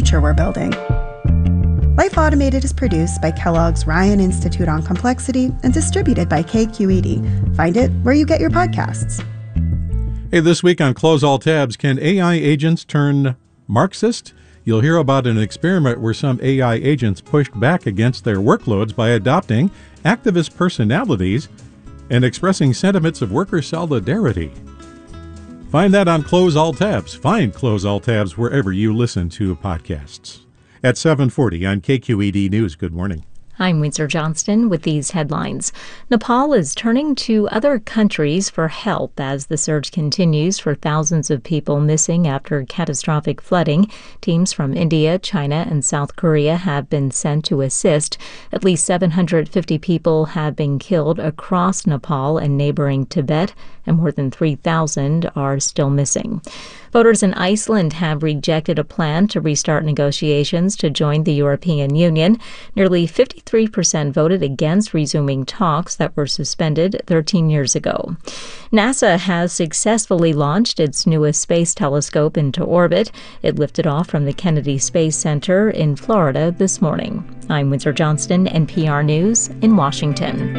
future we're building. Life Automated is produced by Kellogg's Ryan Institute on Complexity and distributed by KQED. Find it where you get your podcasts. Hey, this week on Close All Tabs, can AI agents turn Marxist? You'll hear about an experiment where some AI agents pushed back against their workloads by adopting activist personalities and expressing sentiments of worker solidarity. Find that on Close All Tabs. Find Close All Tabs wherever you listen to podcasts. At 7:40 on KQED News. Good morning. I'm Windsor Johnston with these headlines. Nepal is turning to other countries for help as the search continues for thousands of people missing after catastrophic flooding. Teams from India, China, and South Korea have been sent to assist. At least 750 people have been killed across Nepal and neighboring Tibet, and more than 3,000 are still missing. Voters in Iceland have rejected a plan to restart negotiations to join the European Union. Nearly 53% voted against resuming talks that were suspended 13 years ago. NASA has successfully launched its newest space telescope into orbit. It lifted off from the Kennedy Space Center in Florida this morning. I'm Windsor Johnston, NPR News in Washington.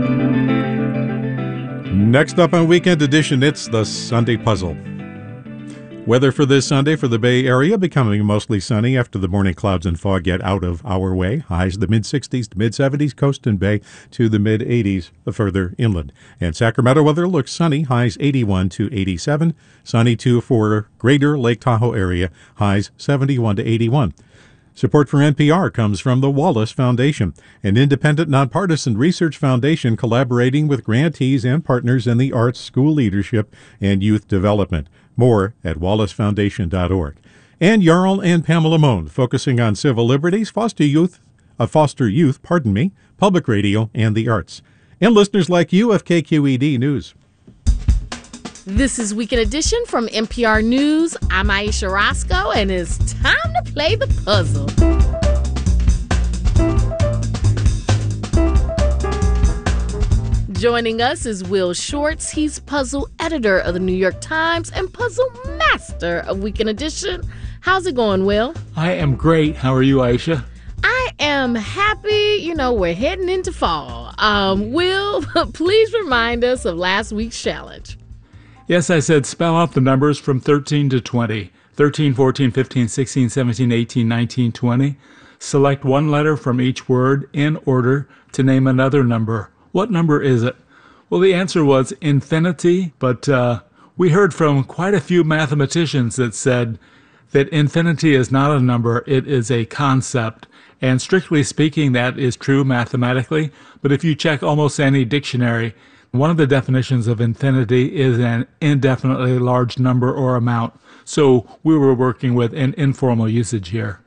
Next up on Weekend Edition, it's the Sunday Puzzle. Weather for this Sunday for the Bay Area becoming mostly sunny after the morning clouds and fog get out of our way. Highs the mid-60s to mid-70s, coast and bay to the mid-80s further inland. And Sacramento weather looks sunny, highs 81 to 87. Sunny too for greater Lake Tahoe area, highs 71 to 81. Support for NPR comes from the Wallace Foundation, an independent nonpartisan research foundation collaborating with grantees and partners in the arts, school leadership, and youth development. More at wallacefoundation.org. And Jarl and Pamela Mohn, focusing on civil liberties, foster youth, public radio, and the arts. And listeners like you of KQED News. This is Weekend Edition from NPR News. I'm Aisha Roscoe, and it's time to play the puzzle. Joining us is Will Shortz. He's puzzle editor of the New York Times and puzzle master of Weekend Edition. How's it going, Will? I am great. How are you, Aisha? I am happy. We're heading into fall. Will, please remind us of last week's challenge. Yes, I said spell out the numbers from 13 to 20. 13, 14, 15, 16, 17, 18, 19, 20. Select one letter from each word in order to name another number. What number is it? Well, the answer was infinity, but we heard from quite a few mathematicians that said that infinity is not a number, it is a concept. And strictly speaking, that is true mathematically, but if you check almost any dictionary, one of the definitions of infinity is an indefinitely large number or amount. So we were working with an informal usage here.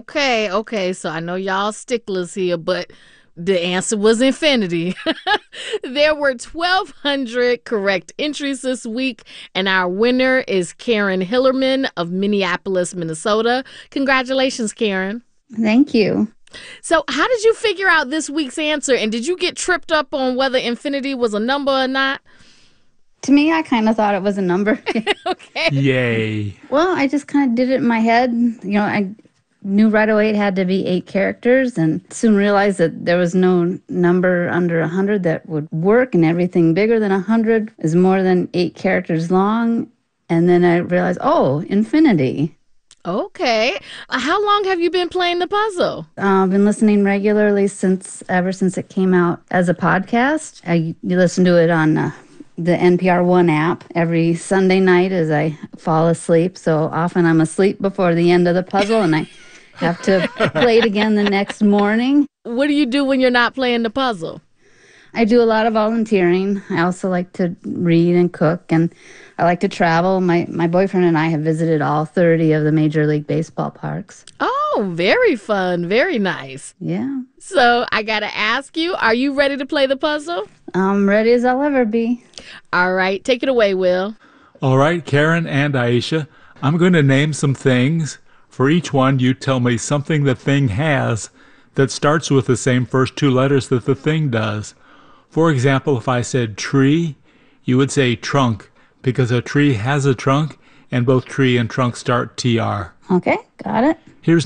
Okay, so I know y'all sticklers here, but the answer was infinity. There were 1,200 correct entries this week, and our winner is Karen Hillerman of Minneapolis, Minnesota. Congratulations, Karen. Thank you. So how did you figure out this week's answer, and did you get tripped up on whether infinity was a number or not? To me, I kind of thought it was a number. Okay. Yay. Well, I just kind of did it in my head. I knew right away it had to be 8 characters and soon realized that there was no number under 100 that would work, and everything bigger than 100 is more than 8 characters long. And then I realized, infinity. Okay. How long have you been playing the puzzle? I've been listening regularly ever since it came out as a podcast. I listen to it on the NPR One app every Sunday night as I fall asleep. So often I'm asleep before the end of the puzzle, and I have to play it again the next morning. What do you do when you're not playing the puzzle? I do a lot of volunteering. I also like to read and cook, and I like to travel. My boyfriend and I have visited all 30 of the Major League Baseball parks. Oh, very fun. Very nice. Yeah. So I got to ask you, are you ready to play the puzzle? I'm ready as I'll ever be. All right. Take it away, Will. All right, Karen and Aisha, I'm going to name some things. For each one, you tell me something the thing has that starts with the same first 2 letters that the thing does. For example, if I said tree, you would say trunk, because a tree has a trunk, and both tree and trunk start TR. Okay, got it. Here's